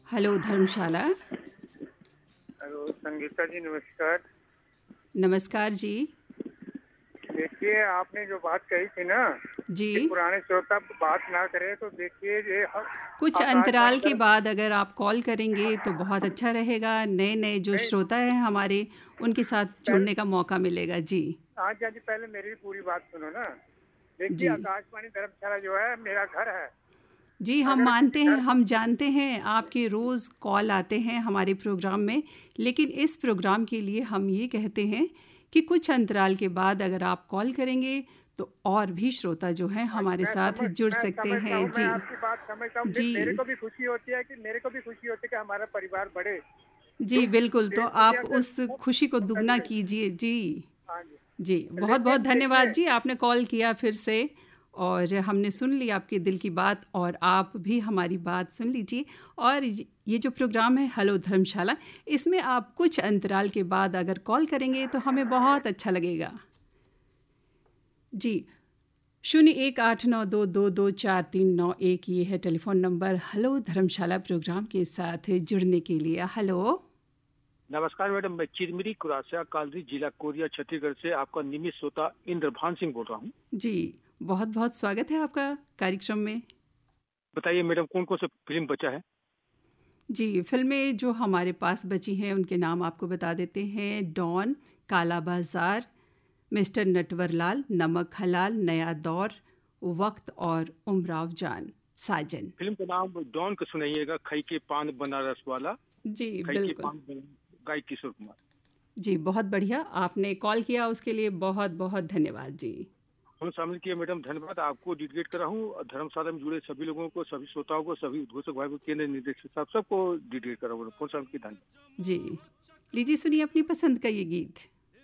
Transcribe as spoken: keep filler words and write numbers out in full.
Hello धर्मशाला। Hello Sangeeta जी, नमस्कार। नमस्कार जी। देखिए, आपने जो बात कही थी ना जी। कि पुराने श्रोता बात ना करें, तो देखिए ये ह- कुछ आकाशवाणी अंतराल के धर्म बाद अगर आप कॉल करेंगे तो बहुत अच्छा रहेगा। नए नए जो नहीं, श्रोता हैं हमारे, उनके साथ पहले जुड़ने का मौका मिलेगा। जी आज जी पहले मेरी भी पूरी बात सुनो ना। देखिए, जी आकाशवाणी धर्मशाला जो है मेरा घर है। जी हम अगर किसी मानते हैं, घर हम जानते हैं आपके रोज़ कॉल आते हैं हमारे प्रोग्राम में, लेकिन इस प्रोग्राम के लिए हम ये कहते हैं कि कुछ अंतराल के बाद अगर आप कॉल करेंगे तो और भी श्रोता जो हैं आज हमारे मैं साथ समझ जुड़ मैं सकते समझता हैं। हूँ, मैं जी आपकी बात समझता हूँ। मे- मेरे जी को भी खुशी होती है कि मेरे को भी खुशी होती है कि हमारा परिवार बढ़े, जी बिल्कुल। तो देश दुनिया आप से उस खुशी को दुगना फैले। कीजिए। जी हाँ जी। जी बहुत बहुत लेकिन धन्यवाद देखिए, जी, आपने कॉल किया फिर से, और हमने सुन ली आपके दिल की बात, और आप भी हमारी बात सुन लीजिए। और ये जो प्रोग्राम है हेलो धर्मशाला, इसमें आप कुछ अंतराल के बाद अगर कॉल करेंगे तो हमें बहुत अच्छा लगेगा। जी, शून्य एक आठ नौ दो दो दो चार तीन नौ एक ये है टेलीफोन नंबर हेलो धर्मशाला प्रोग्राम के साथ जुड़ने के लिए। हेलो नमस्कार मैडम, मैं चिरमिरी कुरासिया कालरी जिला कोरिया छत्तीसगढ़ से आपका नियमित श्रोता इंद्रभान सिंह बोल रहा हूँ। जी, बहुत बहुत स्वागत है आपका कार्यक्रम में। बताइए मैडम, कौन कौन सा फिल्म बचा है? जी, फ़िल्में जो हमारे पास बची हैं उनके नाम आपको बता देते हैं। डॉन, काला बाज़ार, मिस्टर नटवरलाल, नमक हलाल, नया दौर, वक्त और उमराव जान, साजन। फिल्म का नाम डॉन का सुनाइएगा। खई के पान बनारस वाला, जी खई के बिल्कुल। पान बना- गायक किशोर कुमार। जी बहुत बढ़िया, आपने कॉल किया उसके लिए बहुत बहुत धन्यवाद जी। हम शामिल किए मैडम, धन्यवाद। आपको डेडिकेट कर रहा हूँ। धर्मशाला में जुड़े सभी लोगों को, सभी श्रोताओं को, सभी उद्घोषक भाई को, केंद्र निदेशक साहब सबको डेडिकेट कर रहा हूँ। फोन शामिल किए, धन्यवाद जी लीजिए, सुनिए अपनी पसंद का ये गीत।